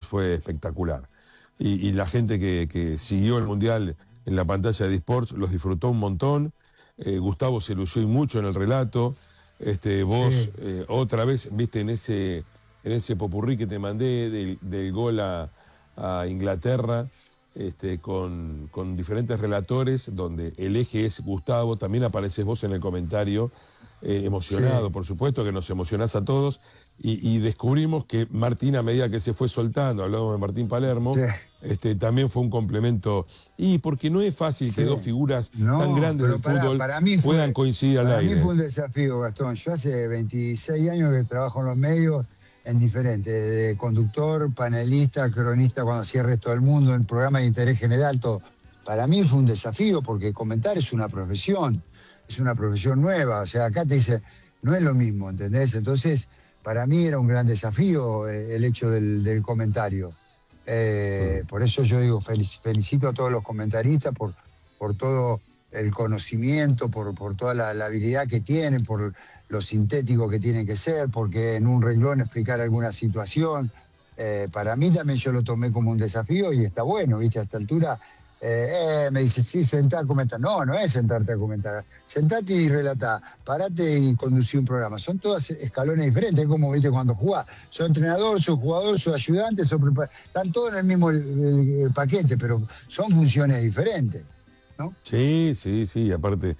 fue espectacular. Y la gente que siguió el Mundial en la pantalla de eSports los disfrutó un montón. Gustavo se lució mucho en el relato. Vos Sí. otra vez, viste, en ese popurrí que te mandé del gol a Inglaterra, con diferentes relatores, donde el eje es Gustavo, también apareces vos en el comentario, emocionado, Sí. por supuesto, que nos emocionás a todos, y descubrimos que Martín, a medida que se fue soltando, hablamos de Martín Palermo, Sí. también fue un complemento, y porque no es fácil que Sí. dos figuras tan No, grandes del pero fútbol puedan coincidir al para mí aire. fue un desafío, Gastón. Yo hace 26 años que trabajo en los medios en diferentes, de conductor, panelista, cronista cuando hacía el resto del mundo, en programas de interés general, todo. Para mí fue un desafío porque comentar es una profesión nueva. O sea, acá te dice, no es lo mismo, ¿entendés? Entonces, para mí era un gran desafío el hecho del comentario. Mm. Por eso yo digo, felicito a todos los comentaristas por todo el conocimiento, por toda la habilidad que tienen, por lo sintético que tienen que ser, porque en un renglón explicar alguna situación. Para mí también yo lo tomé como un desafío y está bueno, ¿viste? A esta altura me dice, sí, sentá a comentar. No, no es sentarte a comentar. Sentate y relatá, parate y conducí un programa. Son todas escalones diferentes, es como, ¿viste? Cuando jugás. Soy entrenador, soy jugador, soy ayudante, están todos en el mismo el paquete, pero son funciones diferentes, ¿no? Sí, sí, sí, y aparte,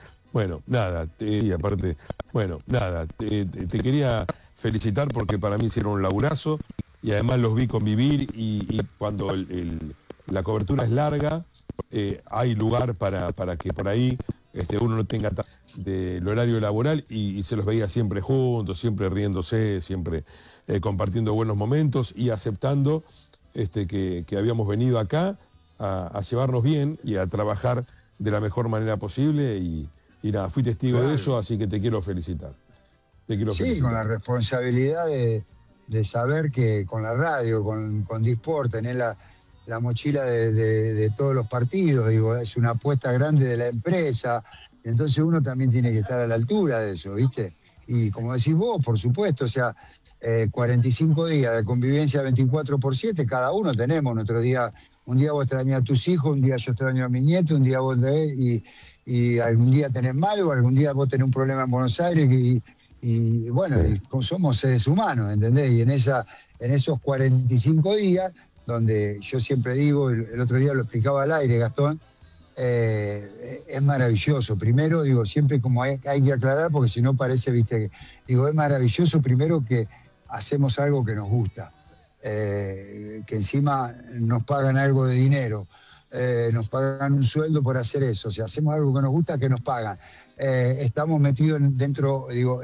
te quería felicitar porque para mí hicieron un laburazo y además los vi convivir y cuando la cobertura es larga, hay lugar para que por ahí uno no tenga del horario laboral y se los veía siempre juntos, siempre riéndose, siempre compartiendo buenos momentos y aceptando que habíamos venido acá a llevarnos bien y a trabajar de la mejor manera posible y nada, fui testigo de Claro. eso, así que te quiero felicitar. Te quiero Sí, con felicitar. la responsabilidad de saber que con la radio, con Disport, tenés la mochila de todos los partidos, digo, es una apuesta grande de la empresa, entonces uno también tiene que estar a la altura de eso, ¿viste? Y como decís vos, por supuesto, o sea, 45 días de convivencia 24/7, cada uno tenemos nuestro día. Un día vos extrañás a tus hijos, un día yo extraño a mi nieto, un día vos y algún día tenés malo, algún día vos tenés un problema en Buenos Aires y Sí. bueno, somos seres humanos, ¿entendés? Y en esos 45 días, donde yo siempre digo, el otro día lo explicaba al aire, Gastón, es maravilloso. Primero, digo, siempre como hay que aclarar, porque si no parece, viste, digo, es maravilloso primero que hacemos algo que nos gusta, que encima nos pagan algo de dinero. Nos pagan un sueldo por hacer eso. Si hacemos algo que nos gusta, que nos pagan. Estamos metidos dentro, digo,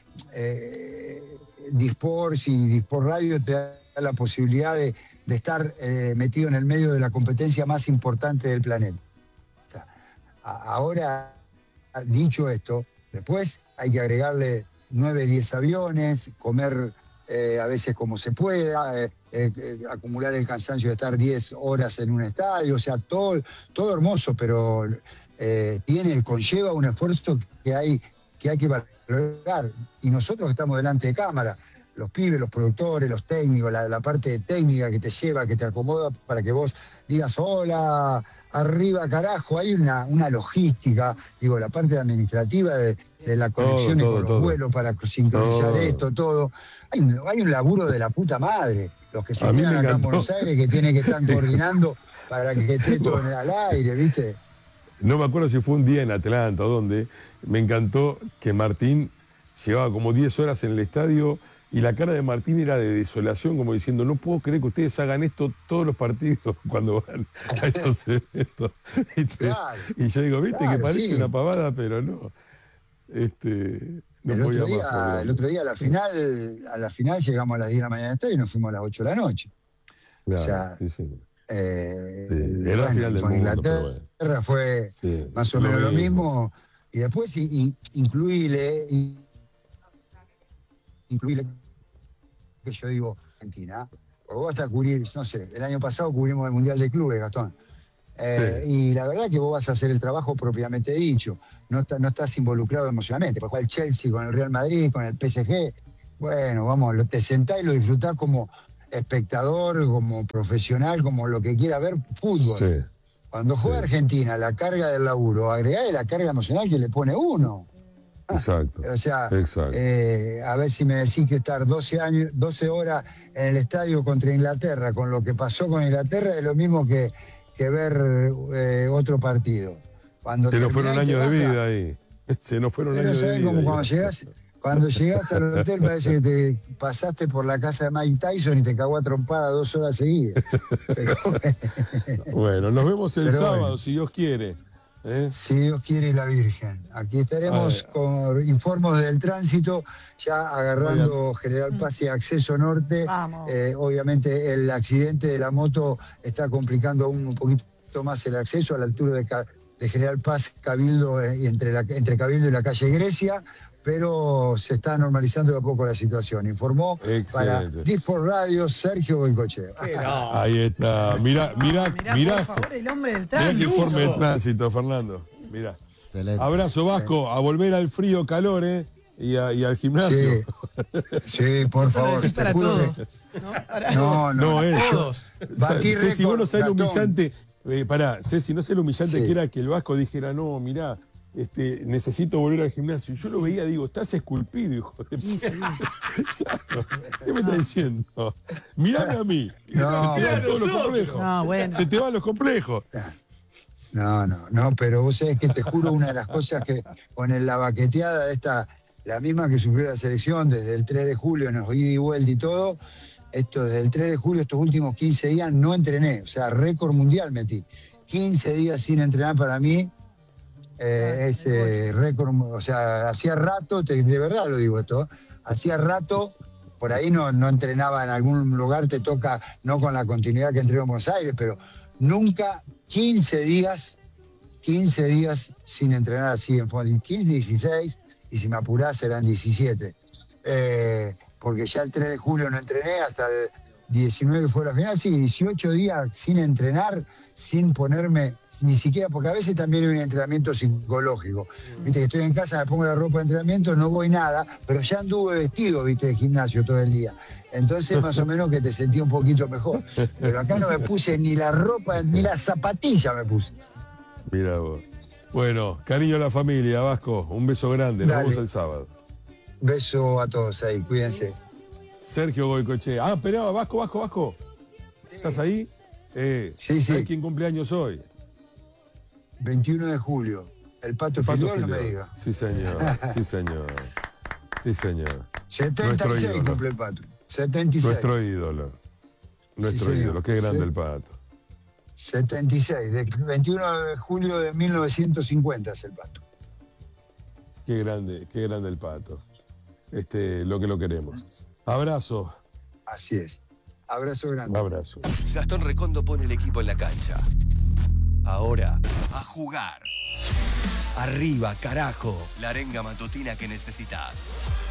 Disports y Disport Radio te da la posibilidad de estar metido en el medio de la competencia más importante del planeta. Ahora, dicho esto, después hay que agregarle 9, 10 aviones, comer a veces como se pueda, acumular el cansancio de estar 10 horas en un estadio, o sea, todo hermoso, pero conlleva un esfuerzo que hay que valorar. Y nosotros que estamos delante de cámara, los pibes, los productores, los técnicos, la parte técnica que te lleva, que te acomoda para que vos digas, hola, arriba carajo, hay una logística, digo, la parte administrativa de las Todo, conexiones con todo, los todo. vuelos para sincronizar Todo. esto, todo. Hay un laburo de la puta madre, los que se A mí me quedan acá en encantó. Buenos Aires que tienen que estar coordinando para que esté todo al aire, ¿viste? No me acuerdo si fue un día en Atlanta o donde me encantó que Martín llevaba como 10 horas en el estadio y la cara de Martín era de desolación, como diciendo, no puedo creer que ustedes hagan esto todos los partidos cuando van a estos eventos. Claro, Y yo digo, viste que claro, parece una sí. pavada, pero no. No podía más, pobre El hombre. otro día a la final llegamos a las 10 de la mañana del estadio y nos fuimos a las 8 de la noche. O Claro, sea, sí, sí. Sí, era la bueno, y final del con mundo, pero bueno. Inglaterra fue Sí, más o lo menos lo mismo. mismo. Y después incluirle que yo digo Argentina. Porque vos vas a cubrir, no sé, el año pasado cubrimos el Mundial de Clubes, Gastón. Sí. Y la verdad que vos vas a hacer el trabajo propiamente dicho. No estás involucrado emocionalmente. Pues juega el Chelsea con el Real Madrid, con el PSG. Bueno, vamos, te sentás y lo disfrutás como espectador, como profesional, como lo que quiera ver fútbol. Sí, Cuando juega sí. Argentina, la carga del laburo, agregarle la carga emocional que le pone uno. Exacto, O sea, exacto. a ver si me decís que estar 12 horas en el estadio contra Inglaterra, con lo que pasó con Inglaterra, es lo mismo que ver otro partido. Cuando Se nos terminás fueron y te años de baja, vida ahí. Se nos fueron pero años de eso es vida como ahí. cuando llegás al hotel, parece que te pasaste por la casa de Mike Tyson y te cagó a trompada 2 horas seguidas. Pero, Bueno, nos vemos el pero sábado, bueno. si Dios quiere. ¿Eh? Si Dios quiere y la Virgen. Aquí estaremos Ah, con informes del tránsito, ya muy bien. agarrando General Paz y Acceso Norte. Vamos. Obviamente el accidente de la moto está complicando aún un poquito más el acceso a la altura de General Paz, Cabildo, y entre Cabildo y la calle Grecia, pero se está normalizando de a poco la situación. Informó para Excelente. D4 Radio Sergio Goicochea. Ahí está. Mirá, Por favor, el hombre del mirá qué tránsito. informe de tránsito, Fernando. Mirá. Excelente. Abrazo Vasco, a volver al frío, calor, y al gimnasio. Sí, por Eso lo favor. decís te para juro todos. que- ¿No? Para- No, No, Todos. Batí Ceci, vos no récord, sabés lo Gastón. humillante. Ceci, no sé lo humillante Sí. que era que el Vasco dijera, no, mirá, necesito volver al gimnasio. Yo lo veía, digo, estás esculpido, hijo de Sí, sí. Claro. ¿Qué me estás diciendo? Mirame a mí. No, Se te van pero- todos los complejos. No, bueno. Se te van los complejos. No, pero vos sabés que te juro una de las cosas que con la baqueteada esta, la misma que sufrió la selección desde el 3 de julio, en los ida y vuelta y todo, desde el 3 de julio, estos últimos 15 días no entrené, o sea, récord mundial metí. 15 días sin entrenar para mí es récord, o sea, hacía rato, de verdad lo digo esto, hacía rato, por ahí no entrenaba en algún lugar, te toca, no con la continuidad que entreno en Buenos Aires, pero nunca 15 días sin entrenar así en fondo, 15, 16, y si me apurás serán 17. Porque ya el 3 de julio no entrené, hasta el 19 que fue la final, sí, 18 días sin entrenar, sin ponerme, ni siquiera, porque a veces también hay un entrenamiento psicológico. Viste que estoy en casa, me pongo la ropa de entrenamiento, no voy nada, pero ya anduve vestido, viste, de gimnasio todo el día. Entonces más o menos que te sentí un poquito mejor. Pero acá no me puse ni la ropa, ni la zapatilla me puse. Mira vos. Bueno, cariño a la familia, Vasco. Un beso grande. Nos Dale. vemos el sábado. Beso a todos ahí, cuídense. Sergio Goicoechea. Ah, esperaba, Vasco. ¿Estás ahí? Sí, sí. ¿Sabés quién cumpleaños hoy? 21 de julio. El Pato Pato Filiol, no me Filiol. diga. Sí, señor. Sí, señor. Sí, señor. 76 ídolo. cumple el Pato. 76. Nuestro ídolo. Nuestro señor. ídolo. Qué grande Sí. el Pato. 76. Del 21 de julio de 1950 es el Pato. Qué grande el Pato. Lo que lo queremos. Abrazo. Así es. Abrazo Un grande. abrazo. Gastón Recondo pone el equipo en la cancha. Ahora, a jugar. Arriba, carajo. La arenga matutina que necesitas.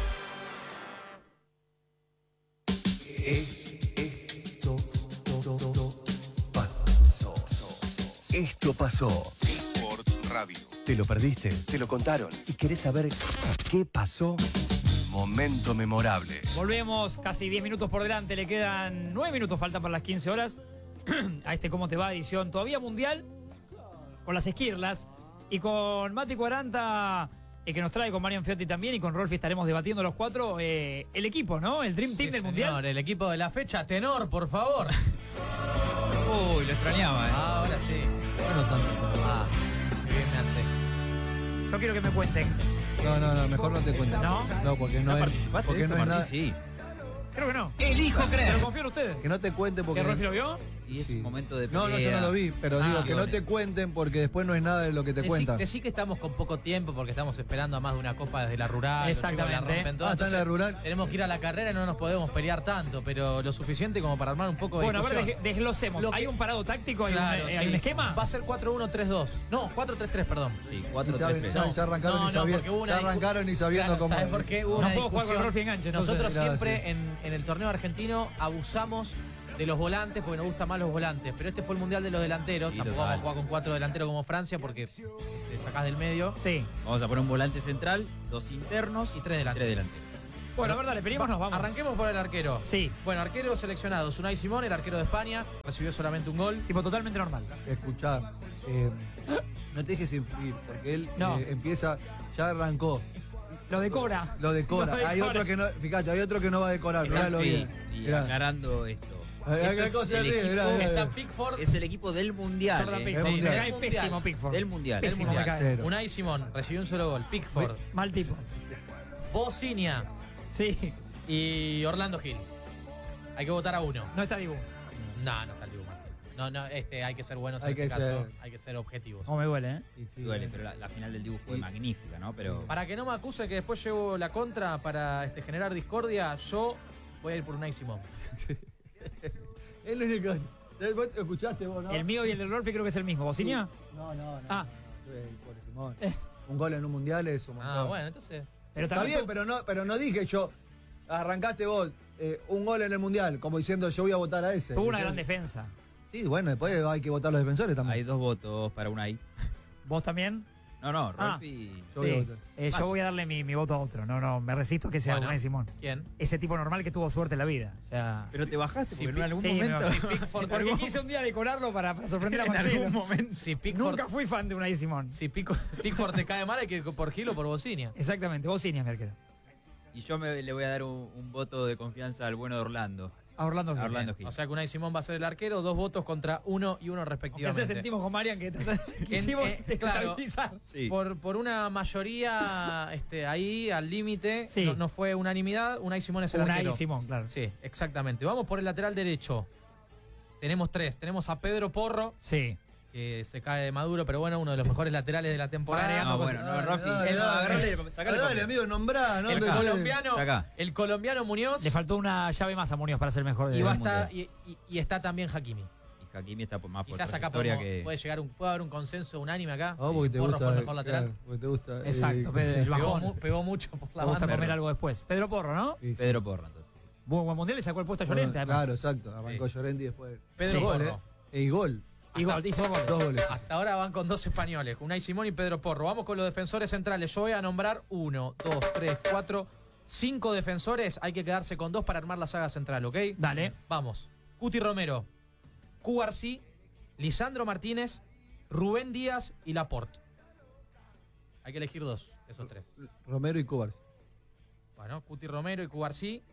Esto pasó. Sports Radio. ¿Te lo perdiste? ¿Te lo contaron? ¿Y querés saber qué pasó? Momento memorable. Volvemos, casi 10 minutos por delante, le quedan 9 minutos, faltan para las 15 horas. A ¿Cómo te va? Edición todavía mundial, con las esquirlas, y con Mati 40, que nos trae con Marian Fiotti también, y con Rolfi estaremos debatiendo los cuatro, el equipo, ¿no? El Dream Team del Mundial. El equipo de la fecha, tenor, por favor. Uy, lo extrañaba, Ahora sí. No tanto, pero... Qué bien me hace. Yo quiero que me cuenten. No, mejor no te cuentes. ¿No? No, porque no es, porque no es nada. Sí. Creo que no. Elijo Pero confío en ustedes. Que no te cuenten porque... ¿Que Rolfi lo vio? Y es Sí. un momento de No, yo no lo vi, pero digo que no te cuenten porque después no es nada de lo que te cuentan. Decí que estamos con poco tiempo porque estamos esperando a más de una copa desde la rural. los chicos Exactamente. la rompen toda, Está en la entonces rural. Tenemos que ir a la carrera y no nos podemos pelear tanto, pero lo suficiente como para armar un poco de Bueno, a ver, discusión. desglosemos. Lo que- ¿Hay un parado táctico? ¿Hay, Claro, hay un sí. esquema? Va a ser 4-1-3-2. No, 4-3-3, perdón. Sí, Y 4-3-3. ya arrancaron No, y sabiendo, porque hubo una ya arrancaron y sabiendo Claro, cómo. ¿sabes por qué? Hubo No una puedo jugar con discusión. Rolfi enganche, entonces. Nosotros Mirá, siempre en el torneo argentino abusamos de los volantes porque nos gustan más los volantes. Pero este fue el mundial de los delanteros. Sí, Tampoco total. vamos a jugar con 4 delanteros como Francia porque te sacás del medio. Sí. Vamos a poner un volante central, 2 internos Y 3 delanteros. 3 delanteros. Bueno, a ver, dale, pedimos, nos vamos. Arranquemos por el arquero. Sí. Bueno, arquero seleccionado. Unai Simón, el arquero de España. Recibió solamente un gol. Tipo totalmente normal. Escuchá, no te dejes influir, porque él No. empieza, ya arrancó. Lo decora. Lo decora. Lo decora. Hay otro que no, fíjate, hay otro que no va a decorar, miralo Sí, bien. y Mirá. aclarando esto. Hay Esto cosa es el arriba, equipo- mirá, mirá, Está mirá. Pickford. Es el equipo del Mundial. Jordan ¿eh? Pickford. del Me Mundial. cae Del pésimo Mundial. Pickford. Del Mundial. Del Pésimo Mundial. me cae. Cero. Unai Simón recibió un solo gol. Pickford, Mal tipo. Bocinia Sí. y Orlando Gil. Hay que votar a uno. No está Dibu. No, no está el Dibu Martínez. No, hay que ser buenos Hay en que este caso. ser. Hay que ser objetivos. No me duele, ¿eh? Y sí, Duele, pero la final del Dibu fue Y- magnífica, ¿no? Pero Para que no me acuse que después llevo la contra para generar discordia, yo voy a ir por Unai Simón. Es lo único. Vos te escuchaste vos, ¿no? El mío y el de Rolfi creo que es el mismo. ¿Bocinia? No. Ah. Por Simón. Un gol en un mundial es un montón. Ah, bueno, entonces. Pero Está también bien, pero no dije yo. Arrancaste vos un gol en el mundial, como diciendo yo voy a votar a ese. tuvo una gran defensa. Sí, bueno, después hay que votar a los defensores también. hay 2 votos para Unai. ¿Vos también? No, Ah. Rolfi. Yo voy a Sí. votar. Yo voy a darle mi voto a otro. No, me resisto a que sea Bueno. Unai Simón. ¿Quién? Ese tipo normal que tuvo suerte en la vida. O sea. Pero te bajaste Sí, porque en algún sí, me momento. bajé. Porque quise un día decorarlo para sorprender a En Marcelo. algún momento. Si Pickford, Nunca fui fan de Unai Simón. si Pickford te cae mal, hay que ir por Gil o por Bocinia. Exactamente, Bocinia es mi arquero. Y yo le voy a dar un voto de confianza al bueno de Orlando. A Orlando A Gil. Orlando Gil. O sea que Unai Simón va a ser el arquero, 2 votos contra 1 y 1 Aunque respectivamente. se sentimos con Marian que quisimos claro. estabilizar. Sí. Por una mayoría ahí al límite, Sí. no fue unanimidad, Unai Simón es el Unai arquero. Simón, claro. Sí, exactamente. Vamos por el lateral derecho. Tenemos 3. Tenemos a Pedro Porro, Sí. que se cae de Maduro, pero bueno, uno de los mejores laterales de la temporada. No, bueno, no, Rolfi. Sacale Dale, amigo, nombrá, ¿no? el Empezó- colombiano, Sacá. el colombiano Muñoz Le faltó una llave más a Muñoz para ser mejor de y, va a del estar, y está también Hakimi. Y Hakimi está más por Quizás acá trayectoria puede haber un consenso unánime acá. Ah, porque te Porro gusta. fue el mejor lateral. claro, porque te gusta. Exacto, Pedro, el Pegó, bajón. pegó mucho por la Me gusta banda. comer algo después. Pedro Porro, ¿no? Sí, sí. Pedro Porro, entonces. sí. Buen mundial y sacó el puesto a Llorente, además. Claro, exacto. Arrancó Llorente y después. Pedro Hizo gol, Porro. Y gol. Y gol, hizo gol. 2 goles. Hasta ahora van con 2 españoles, Unai Simón y Pedro Porro. Vamos con los defensores centrales. Yo voy a nombrar 1, 2, 3, 4, 5 defensores. Hay que quedarse con 2 para armar la saga central, ¿ok? Dale. Vamos. Cuti Romero, Cubarsí, Lisandro Martínez, Rubén Díaz y Laporte. Hay que elegir 2, esos 3. Romero y Cubars. Bueno, Cuti Romero y Cubarsí.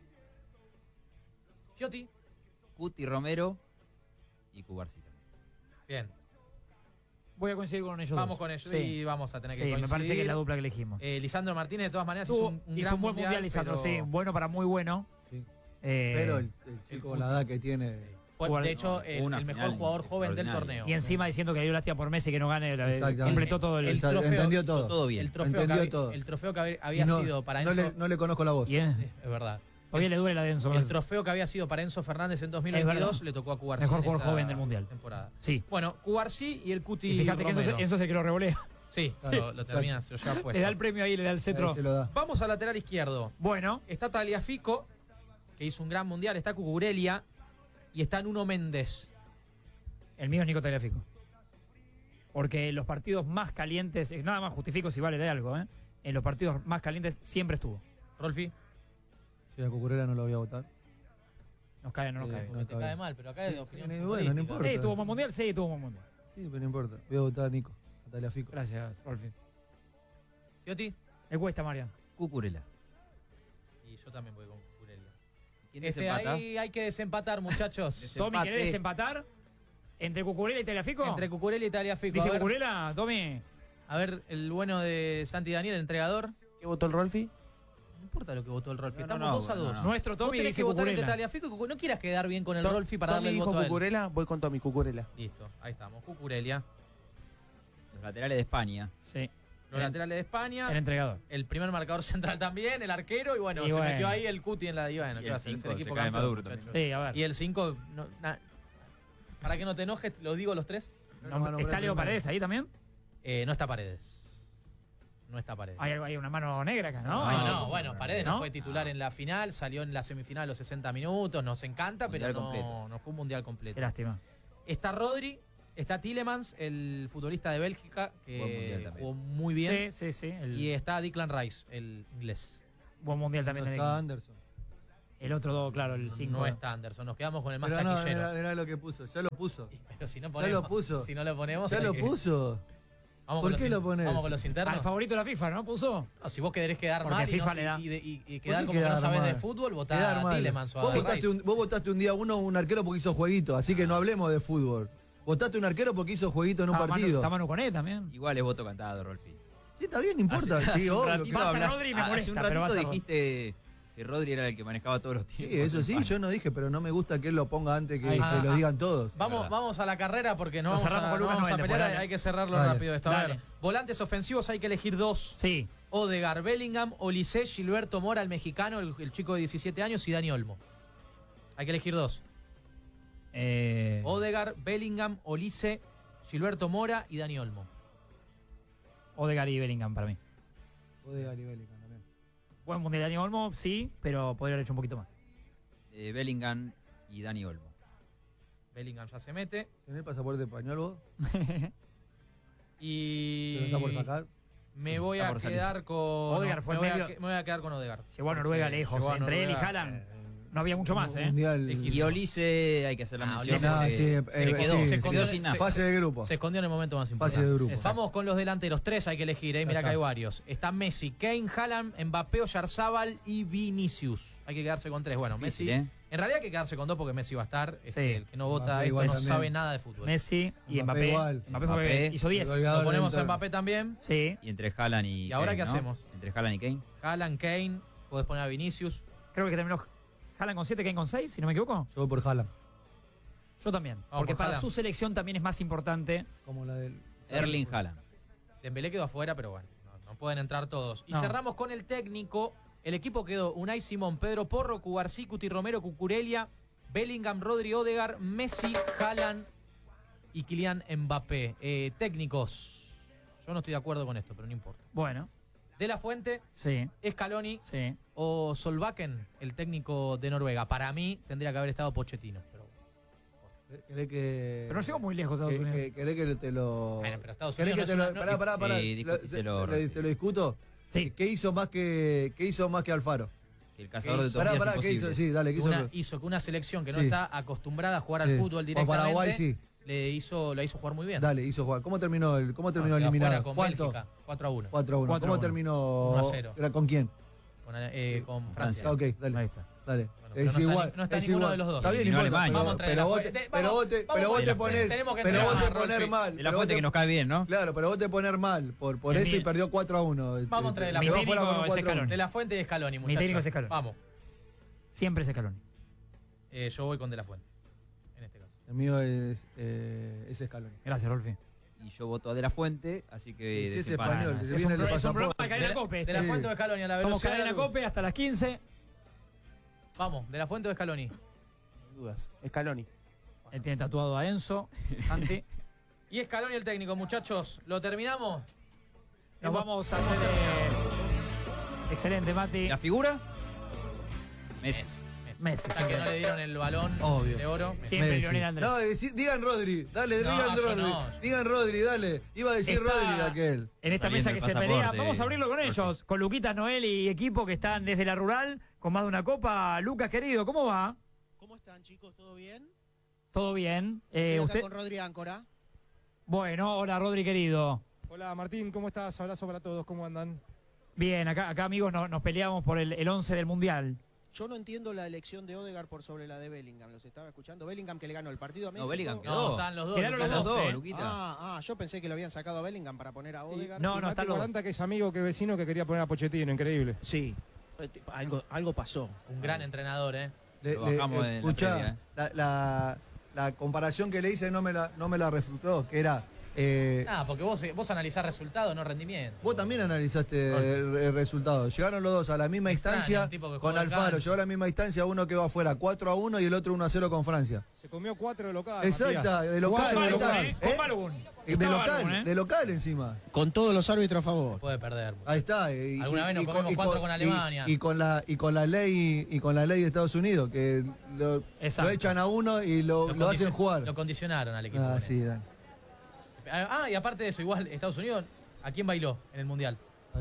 Fiotti. Cuti Romero y Cubarsí también. Bien. Voy a coincidir con ellos. Vamos dos. con ellos Sí. y vamos a tener que Sí, coincidir. me parece que es la dupla que elegimos. Lisandro Martínez, de todas maneras, hizo Tuvo- un hizo gran un buen mundial, Lisandro, pero- sí. Bueno para muy bueno. Sí. Eh, Pero el chico con la edad que tiene. Fue, de hecho, el Una mejor final jugador joven del extraordinaria. torneo. y encima diciendo que le dio lástima por Messi que no gane. Exactamente. Completó todo el. El Exacto, trofeo- entendió todo. Todo bien. El trofeo, Entendió que había, todo. el trofeo que había No, sido para no Enzo. no le conozco la voz. Y es- Es verdad. todavía le duele la de Enzo. El trofeo que había sido para Enzo Fernández en 2022 verdad. le tocó a Cubarsí. Mejor en jugador esta joven del Mundial. Temporada. Sí. Bueno, Cubarsí y el Cuti Y fíjate que Romero. Enzo se que lo revolea. Sí, lo termina, se lo lleva puesto. Le da el premio ahí, le da el cetro. Ahí se lo da. Vamos al lateral izquierdo. Bueno, Está Tagliafico, que hizo un gran mundial. Está Cucurelia y está Nuno Méndez. el mío es Nico Tagliafico. Porque en los partidos más calientes, nada más justifico si vale de algo, ¿eh? En los partidos más calientes siempre estuvo. Rolfi, Si a Cucurella no lo voy a votar. Nos cae, no nos cae. no te cae mal, pero acá es de opinión Sí, futbolística. bueno, no importa. Sí, tuvo buen mundial, sí, tuvo buen mundial. Sí, pero no importa. Voy a votar a Nico, a Tagliafico. Gracias, Rolfi. Fiotti. Me cuesta, Marian. Cucurella. Y yo también voy con Cucurelia. ¿Quién desempata? Ahí hay que desempatar, muchachos. Tommy, ¿querés desempatar? ¿Entre Cucurella y Tagliafico? Entre Cucurella y Tagliafico. ¿Dice A ver, Cucurella, Tommy? a ver, el bueno de Santi Daniel, el entregador. ¿Qué votó el Rolfi? No importa lo que votó el Rolfi, No, estamos no, 2 a 2. no. Nuestro Vos Tommy tenés dice que votar entre Cucurella. Tagliafico y Cucurella. No quieras quedar bien con el Rolfi para Tommy darle el dijo voto a él. Cucurella, voy con Tommy Cucurella. Listo, ahí estamos. Cucurelia. Los laterales de España. Sí, Los laterales de España. el entregador. El primer marcador central también, el arquero. Y bueno, Y se bueno. metió ahí el Cuti en la. Y bueno, Y ¿qué el va a hacer? Es cinco el equipo se cae campeón, Maduro muchachos. también. Sí, a ver. Y el 5. Para que no te enojes, lo digo los 3. ¿Está Leo Paredes ahí también? No está Paredes. No está Paredes. Hay una mano negra acá, ¿no? No, bueno, Paredes no ¿No? fue titular en la final, salió en la semifinal a los 60 minutos, nos encanta, pero Mundial completo. no fue un mundial completo. Qué lástima. Está Rodri, está Tielemans, el futbolista de Bélgica, Buen mundial que también. jugó muy bien. Sí. Y está Declan Rice, el inglés. Buen mundial también No de está Anderson. El otro 2, claro, el 5. No está Anderson, nos quedamos con el más Pero no, taquillero. mirá lo que puso, ya lo puso. Pero si no Ya ponemos, lo puso. si no lo ponemos, Ya lo puso. Vamos ¿Por con qué los lo ponés? Vamos con los internos. Al favorito de la FIFA, ¿no? Puso. No, si vos querés quedar Porque mal FIFA y, le da. y quedar qué como que no quedar sabés de mal? fútbol, Quedar votá a mal. Tielemans o a Vos Rice. votaste un día un arquero porque hizo jueguito, así que no hablemos de fútbol. Votaste un arquero porque hizo jueguito en un partido. Está Manu Coné también. Igual es voto cantado, Rolfi. Sí, está bien, no importa. Hace Sí, un obvio. ratito Pasa habla- Rodri y me hace molesta, un pero ratito vas a- dijiste que Rodri era el que manejaba todos los Sí, tiempos. eso sí, yo no dije, pero no me gusta que él lo ponga antes que Ahí. que lo digan todos. Vamos a la carrera porque no Nos vamos cerramos a, con no Lucas vamos a Noel, pelear, después, dale. hay que cerrarlo Dale. rápido esto. A Dale. ver, volantes ofensivos hay que elegir 2. Sí. Odegaard, Bellingham, Olise, Gilberto Mora, el mexicano, el chico de 17 años, y Dani Olmo. Hay que elegir 2. Odegaard, Bellingham, Olise, Gilberto Mora y Dani Olmo. Odegaard y Bellingham para mí. Odegaard y Bellingham también. Buen mundial de Dani Olmo, sí, pero podría haber hecho un poquito más. Bellingham y Dani Olmo. Bellingham ya se mete. ¿Tenés pasaporte español vos? Y ¿Te lo está por sacar? me Sí, voy está a por salir. quedar con Odegaard fue me, voy medio- me voy a quedar con Odegaard. Llegó a Noruega Porque lejos. llegó a Entre él y Noruega, Haaland no había mucho más, ¿eh? Mundial. Y Olise, hay que hacer la mención. Olise No, se- sí, se quedó, sí, se sí. escondió sin nada. Fase de grupo. Se escondió en el momento más Fase importante. de grupo. Exacto. Vamos con los delanteros. 3 hay que elegir, mira que hay varios. Está Messi, Kane, Haaland, Mbappé, Oyarzábal y Vinicius. Hay que quedarse con 3. Bueno, Difícil, Messi. ¿eh? En realidad hay que quedarse con 2 porque Messi va a estar. Sí. El que no vota Mbappé esto igual no también. sabe nada de fútbol. Messi y Mbappé Mbappé. igual. Mbappé Mbappé. hizo 10. El goleador Lo ponemos del a Mbappé también. Sí. Y entre Haaland y ¿Y ahora Kane, qué ¿no? hacemos? Entre Haaland y Kane. Haaland, Kane. Podés poner a Vinicius. Creo que terminó Haaland con 7, Kane con 6, si no me equivoco. Yo voy por Haaland. Yo también. Vamos Porque por para Haaland. su selección también es más importante. Como la del. Erling Haaland. Dembélé quedó afuera, pero bueno, no pueden entrar todos. Y No. cerramos con el técnico. El equipo quedó Unai Simón, Pedro Porro, Cubarsí, Cuti Romero, Cucurella, Bellingham, Rodri, Odegaard, Messi, Haaland y Kylian Mbappé. Técnicos. Yo no estoy de acuerdo con esto, pero no importa. Bueno, De La Fuente, sí, Scaloni sí. o Solbakken, el técnico de Noruega. Para mí tendría que haber estado Pochettino. Pero ¿Querés que.? Pero no llegó muy lejos Estados Unidos. ¿Querés que te lo.? bueno, pero Estados ¿Querés Unidos que no te es lo.? una- Pará. Sí, discutíselo, ¿Te lo discuto? Sí. ¿Qué hizo más que Alfaro? Que el cazador de Pará, tortillas ¿qué hizo? imposibles. Sí, dale, ¿qué hizo? hizo que una selección que no Sí. está acostumbrada a jugar al Sí. fútbol O directamente Paraguay, sí. la hizo jugar muy bien. Dale, hizo jugar. ¿Cómo terminó Quedó eliminado? afuera con ¿Cuánto? Bélgica, 4-1. 4-1. 4-1. ¿Cómo terminó? 1-0. ¿Era con quién? Con Francia. Ah, ok, dale. Ahí está. Dale. Bueno, pero no está no está es ninguno igual. de los dos. Está bien, Eliminó no importa, Alemania. Vamos a traer pero la vos fuente. te- pero vos te- pero vos te pones, Tenemos que pero vos entregar, te poner Rolfi. mal. De la pero vos fuente te- que nos cae bien, ¿no? Claro, pero vos te poner mal por Es eso y mi- perdió 4-1. Vamos a traer la Mi fuente. Quedó fuera con un técnico es 4-1. Scaloni. De La Fuente y Scaloni, Mi muchachos. técnico es Scaloni. Vamos. Siempre es Scaloni. Yo voy con De La Fuente. En este caso. El mío es Scaloni. Gracias, Rolfi. Y yo voto a De La Fuente, así que Sí, es desempatan. español, Es se un, viene el es un pasaporte. programa de Cadena De Cope. De La este. Fuente o Scaloni a la Somos velocidad. Cadena Cope hasta las 15. Vamos, De La Fuente o Scaloni. Dudas. Scaloni. Él tiene tatuado a Enzo. Santi. Y Scaloni el técnico, muchachos. ¿Lo terminamos? Nos vamos a hacer. Excelente, Mati. ¿La figura? Messi. Messi, Hasta que siempre. no le dieron el balón Obvio. de oro. Siempre Messi. Lionel Andrés. No, digan Rodri, dale, No, digan yo Rodri. no. Digan Rodri, dale. Iba a decir Está Rodri aquel. En esta Saliendo mesa el que se pasaporte, pelea, vamos a abrirlo con Jorge. ellos, con Luquitas Noel y equipo que están desde la rural, con más de una copa. Lucas, querido, ¿cómo va? ¿Cómo están, chicos? ¿Todo bien? ¿Todo bien? Estoy acá ¿Usted? con Rodri Áncora. Bueno, hola Rodri, querido. Hola Martín, ¿cómo estás? Abrazo para todos, ¿cómo andan? Bien, acá amigos, nos peleamos por el 11 del Mundial. Yo no entiendo la elección de Odegaard por sobre la de Bellingham. Los estaba escuchando. Bellingham que le ganó el partido a México. No, Bellingham No, quedó. están los dos. Quedaron Lucas. los dos, Luquita. Yo pensé que lo habían sacado a Bellingham para poner a Odegaard. No, no, Mati están los dos. 40 que es amigo, que vecino, que quería poner a Pochettino, increíble. Sí, algo pasó. Un gran entrenador, ¿eh? Lo bajamos en la escuchá, previa, la comparación que le hice no me la refutó, que era. Nada, porque vos analizás resultados, no rendimiento. Vos también analizaste el resultado. Llegaron los dos a la misma Extraño, instancia un tipo que con juega en Alfaro. cancha. Llegó a la misma instancia, uno quedó afuera 4-1 y el otro 1-0 con Francia. Se comió 4 de local. Exacta, Matías. de local. Cuatro ahí de está. local. Con Balogun. De Estaba local, Balogun, de local encima. Con todos los árbitros a favor. Puede perder. Ahí está. Alguna vez nos comimos 4 con Alemania. Y con la ley de Estados Unidos, que lo Exacto. echan a uno y lo hacen jugar. Lo condicionaron al equipo. Ah, sí, Y aparte de eso, igual Estados Unidos, ¿a quién bailó en el Mundial?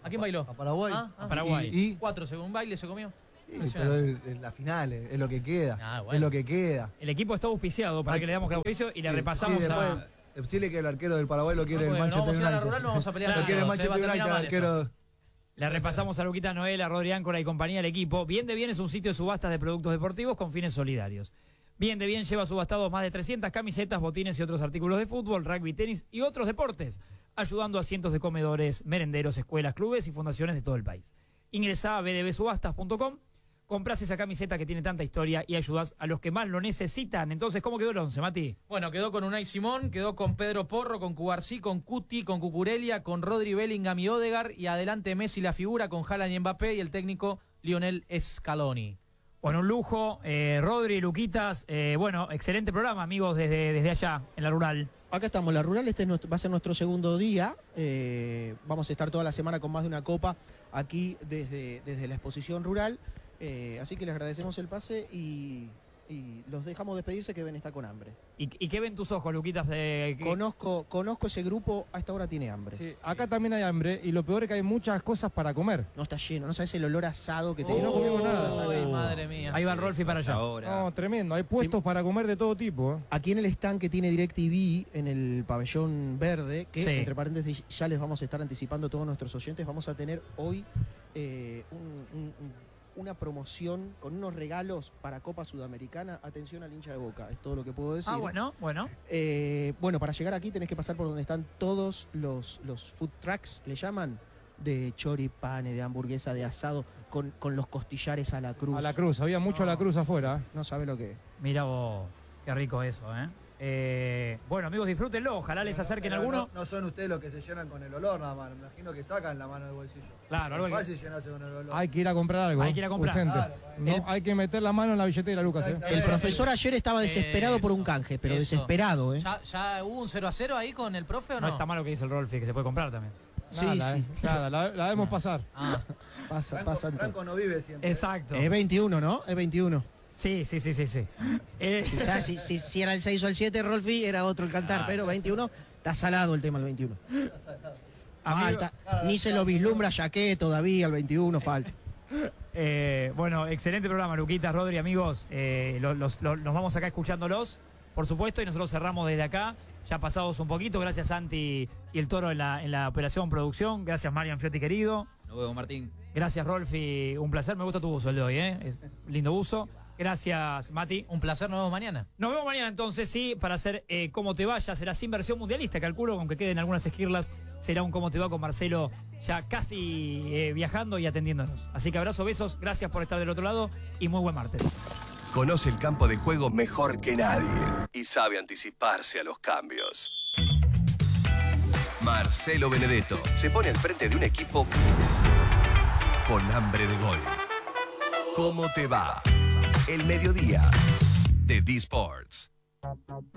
¿A quién bailó? A Paraguay. A Paraguay. Y 4 segundos, un baile se comió. Sí, pero es la final, es lo que queda. Bueno. Es lo que queda. El equipo está auspiciado para que le damos el auspicio y le repasamos después, decirle que el arquero del Paraguay lo quiere el Manchester vamos a ir a la United. rural, no vamos a pelear. Lo quiere el nada, se va a Manchester United, terminar el mal arquero. Le repasamos a Luquita Noel, a Rodri Áncora y compañía del equipo. Bien de Bien es un sitio de subastas de productos deportivos con fines solidarios. Bien de Bien lleva subastados más de 300 camisetas, botines y otros artículos de fútbol, rugby, tenis y otros deportes, ayudando a cientos de comedores, merenderos, escuelas, clubes y fundaciones de todo el país. Ingresá a bdbsubastas.com, comprás esa camiseta que tiene tanta historia y ayudás a los que más lo necesitan. Entonces, ¿cómo quedó el 11, Mati? Bueno, quedó con Unai Simón, quedó con Pedro Porro, con Cubarsí, con Cuti, con Cucurella, con Rodri, Bellingham y Odegaard, y adelante Messi la figura con Haaland y Mbappé y el técnico Lionel Scaloni. Bueno, un lujo, Rodri, Luquitas, bueno, excelente programa, amigos, desde allá, en la rural. Acá estamos, la rural, este va a ser nuestro segundo día. Vamos a estar toda la semana con más de una copa aquí desde la exposición rural. Así que les agradecemos el pase y los dejamos despedirse, que deben estar con hambre. ¿Y qué ven tus ojos, Luquitas? Conozco ese grupo, a esta hora tiene hambre. Sí, acá también hay hambre y lo peor es que hay muchas cosas para comer. No está lleno, no sabes el olor asado que Y tiene. no comimos nada. Ay, madre mía. Ahí va el Rolfi para allá. No, tremendo. Hay puestos para comer de todo tipo. Aquí en el stand que tiene DirecTV, en el pabellón verde, que Sí. entre paréntesis ya les vamos a estar anticipando a todos nuestros oyentes, vamos a tener hoy una promoción con unos regalos para Copa Sudamericana. Atención al hincha de Boca, es todo lo que puedo decir. Ah, bueno. Bueno, para llegar aquí tenés que pasar por donde están todos los food trucks, le llaman, de choripane, de hamburguesa, de asado, con los costillares a la cruz. A la cruz, había mucho a la cruz afuera. No sabe lo que es. Mira vos, qué rico eso, ¿eh? Bueno, amigos, disfrútenlo, ojalá les acerquen Pero alguno. no son ustedes los que se llenan con el olor nada más. Me imagino que sacan la mano del bolsillo. Claro, algo Es que- fácil llenarse con el olor. Hay que ir a comprar algo. Hay que ir a comprar. urgente. Claro, No, hay que meter la mano en la billetera, Lucas. El profesor ayer estaba desesperado por un canje, pero Eso. desesperado, ¿eh? ¿Ya hubo un 0-0 ahí con el profe o no? No está mal lo que dice el Rolfi, que se puede comprar también. Nada, sí. nada, la debemos pasar. Pasa. Franco no vive siempre. Exacto. Es 21, ¿no? Es 21. Sí. Quizás si era el 6 o el 7, Rolfi, era otro el cantar, pero 21, está salado el tema el 21. Falta. Ni se lo vislumbra Jaqué todavía, el 21 falta. Bueno, excelente programa, Luquitas, Rodri, amigos. Nos vamos acá escuchándolos, por supuesto, y nosotros cerramos desde acá, ya pasados un poquito. Gracias, Santi y el Toro en la operación producción. Gracias, Marian Fiotti, querido. Nos vemos, Martín. Gracias, Rolfi. Un placer. Me gusta tu buzo el de hoy, ¿eh? Es lindo buzo. Gracias, Mati. Un placer, nos vemos mañana. Nos vemos mañana entonces, sí, para hacer Cómo te vaya. Será sin versión mundialista, calculo, aunque queden algunas esquirlas. Será un Cómo te va con Marcelo ya casi viajando y atendiéndonos. Así que abrazo, besos, gracias por estar del otro lado y muy buen martes. Conoce el campo de juego mejor que nadie y sabe anticiparse a los cambios. Marcelo Benedetto se pone al frente de un equipo con hambre de gol. ¿Cómo te va? El mediodía de D-Sports.